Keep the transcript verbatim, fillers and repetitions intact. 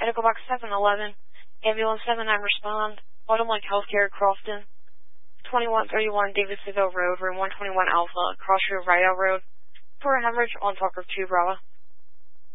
Medical Box seven eleven. Ambulance seven nine respond. Autumn Link Healthcare, Crofton. twenty-one thirty-one Davidsonville Road, room one twenty-one Alpha, Crossroad Rideout Road. For a hemorrhage on Talker two Bravo.